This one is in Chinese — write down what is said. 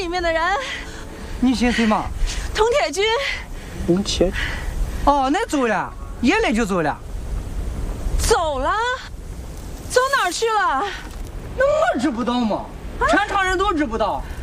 里面的人。 你姓谁嘛？ 佟铁军。 佟铁军。哦，那走了，夜里就走了。 走了？走哪儿去了？ 那我知不道吗？全场人都知不道。